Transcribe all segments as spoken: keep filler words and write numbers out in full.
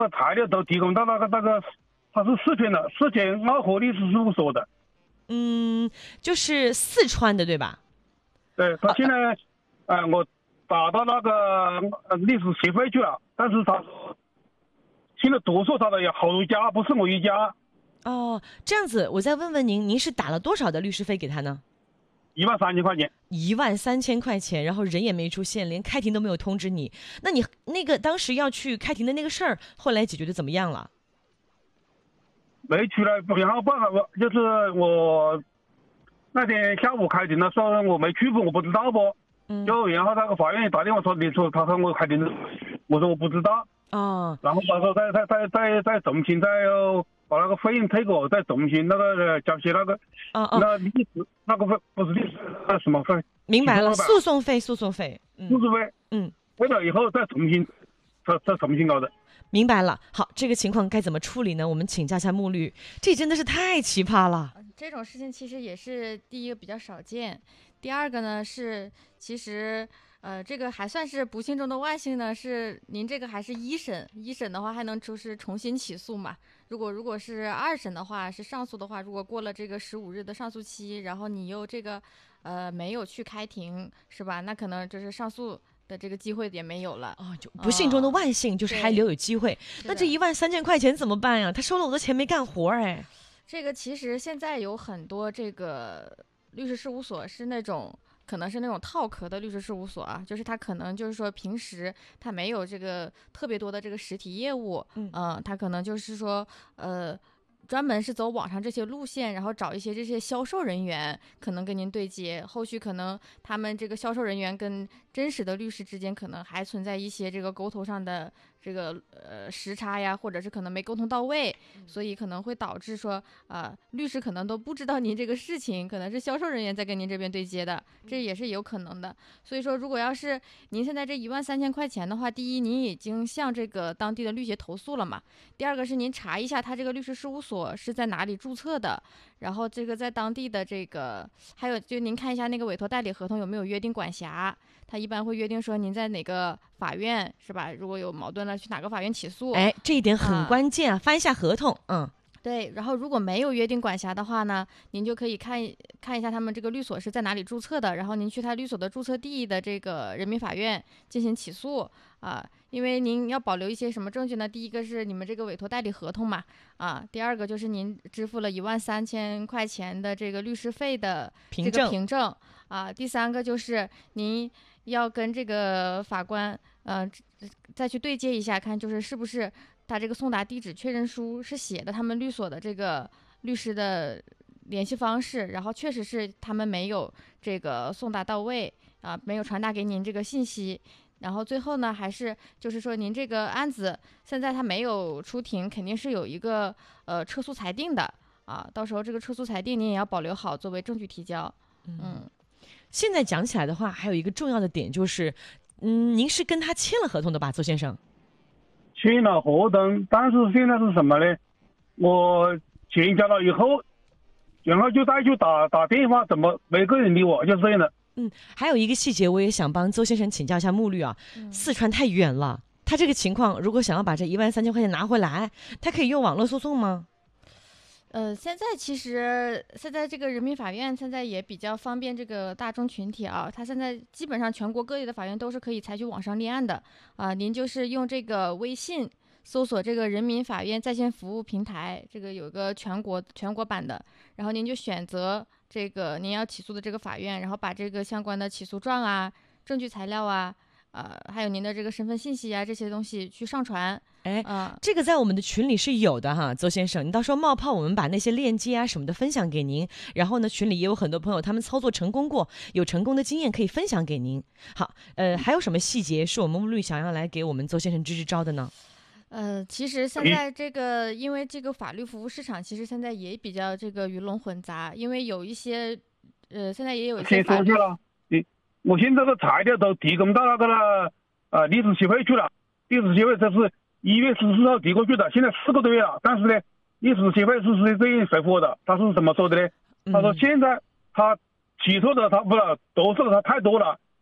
材料都提供到那个那个，他是四川的，四川奥和律师事务所的。 嗯，就是四川的对吧？ 对，他现在，呃，呃我打到那个律师协会去了，但是他说现在多数他的有好多家，不是我一家。 哦，这样子，我再问问您，您是打了多少的律师费给他呢？ 一万三千块钱。 一万三千块钱，然后人也没出现，连开庭都没有通知你。那你那个当时要去开庭的那个事儿，后来解决的怎么样了？ 没出来，然后办法就是我那天下午开庭的时候，我没去不，我不知道不。 嗯， 就然后那个法院打电话说，你说他说我开庭的，我说我不知道。 哦， 然后他说再再再再再重新再要把那个费用退给我，再重新那个交些那个哦哦， 那律师那个费不是律师那什么费？ 明白了， 诉讼费诉讼费，诉讼费，嗯诉讼费， 嗯， 为了以后再重新再再重新搞的。 明白了。好，这个情况该怎么处理呢？我们请教一下穆律，这真的是太奇葩了。 这种事情其实也是第一个比较少见，第二个呢是其实呃这个还算是不幸中的万幸呢，是您这个还是一审，一审的话还能就是重新起诉嘛。如果如果是二审的话，是上诉的话，如果过了这个十五日的上诉期，然后你又这个呃没有去开庭，是吧？那可能就是上诉的这个机会也没有了。 哦，就不幸中的万幸，就是还留有机会。那这一万三千块钱怎么办呀？他收了我的钱没干活哎。 这个其实现在有很多这个律师事务所是那种可能是那种套壳的律师事务所啊，就是他可能就是说平时他没有这个特别多的这个实体业务，嗯、呃，他可能就是说呃。专门是走网上这些路线，然后找一些这些销售人员，可能跟您对接。后续可能他们这个销售人员跟真实的律师之间，可能还存在一些这个沟通上的这个呃时差呀，或者是可能没沟通到位，所以可能会导致说，呃，律师可能都不知道您这个事情，可能是销售人员在跟您这边对接的，这也是有可能的。所以说，如果要是您现在这一万三千块钱的话，第一，您已经向这个当地的律协投诉了嘛；第二个是您查一下他这个律师事务所是在哪里注册的，然后这个在当地的这个，还有就您看一下那个委托代理合同有没有约定管辖，他一般会约定说您在哪个法院是吧？如果有矛盾了，去哪个法院起诉？ 哎，这一点很关键啊！啊翻一下合同，嗯。 对，然后如果没有约定管辖的话呢，您就可以看看一下他们这个律所是在哪里注册的，然后您去他律所的注册地的这个人民法院进行起诉啊，因为您要保留一些什么证据呢？第一个是你们这个委托代理合同嘛，啊，第二个就是您支付了一万三千块钱的这个律师费的这个凭证啊，第三个就是您要跟这个法官呃再去对接一下，看就是是不是。他这个送达地址确认书是写的他们律所的这个律师的联系方式，然后确实是他们没有这个送达到位啊，没有传达给您这个信息。然后最后呢，还是就是说您这个案子现在他没有出庭，肯定是有一个呃撤诉裁定的啊，到时候这个撤诉裁定您也要保留好作为证据提交。嗯，嗯现在讲起来的话，还有一个重要的点就是，嗯，您是跟他签了合同的吧，邹先生？ 签了合同，但是现在是什么呢？我钱交了以后，然后就再去打打电话，怎么没个人理我，就这样的。 嗯，还有一个细节，我也想帮邹先生请教一下穆律啊。嗯、四川太远了，他这个情况，如果想要把这一万三千块钱拿回来，他可以用网络诉讼吗？ 呃，现在其实现在这个人民法院现在也比较方便这个大众群体啊，它现在基本上全国各地的法院都是可以采取网上立案的啊。您就是用这个微信搜索这个人民法院在线服务平台，这个有个全国全国版的，然后您就选择这个您要起诉的这个法院，然后把这个相关的起诉状啊、证据材料啊。呃，还有您的这个身份信息啊，这些东西去上传。 哎，呃、这个在我们的群里是有的哈，邹先生，你到时候冒泡，我们把那些链接啊什么的分享给您。然后呢，群里也有很多朋友他们操作成功过，有成功的经验可以分享给您。好，呃，还有什么细节是我们穆律想要来给我们邹先生支支招的呢？ 呃，其实现在这个，因为这个法律服务市场，其实现在也比较这个鱼龙混杂，因为有一些，呃，现在也有一些法律。 我现在的材料都提供到那个了，呃，律师协会去了。律师协会这是一月十四号提过去的，现在四个多月了。但是呢，律师协会是是这样回复我的，他是怎么说的呢？他说现在他起诉的他不是投诉的他太多了，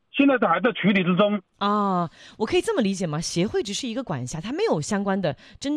现在都还在处理之中。 啊，我可以这么理解吗？协会只是一个管辖，它没有相关的真